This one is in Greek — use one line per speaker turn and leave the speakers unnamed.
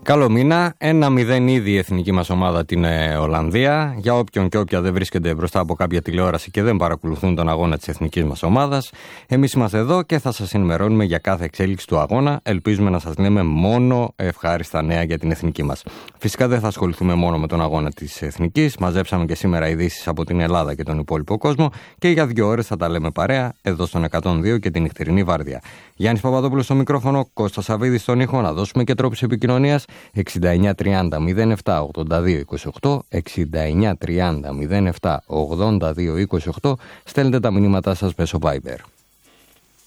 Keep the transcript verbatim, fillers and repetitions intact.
Καλό μήνα, ένα μηδέν ήδη η εθνική μας ομάδα την Ολλανδία. Για όποιον και όποια δεν βρίσκεται μπροστά από κάποια τηλεόραση και δεν παρακολουθούν τον αγώνα της εθνικής μας ομάδας, εμείς είμαστε εδώ και θα σας ενημερώνουμε για κάθε εξέλιξη του αγώνα. Ελπίζουμε να σας λέμε μόνο ευχάριστα νέα για την εθνική μας. Φυσικά δεν θα ασχοληθούμε μόνο με τον αγώνα της εθνικής. Μαζέψαμε και σήμερα ειδήσεις από την Ελλάδα και τον υπόλοιπο κόσμο και για δύο ώρες θα τα λέμε παρέα εδώ στον εκατόν δύο και την νυχτερινή βάρδια. Γιάννης Παπαδόπουλος στο μικρόφωνο, Κώστας Σαββίδης στον ήχο. Να δώσουμε και τρόπους επικοινωνίας. εξήντα εννιά τριάντα μηδέν επτά ογδόντα δύο είκοσι οκτώ, εξήντα εννιά τριάντα μηδέν επτά ογδόντα δύο είκοσι οκτώ. Στέλνετε τα μηνύματά σας μέσω Viber.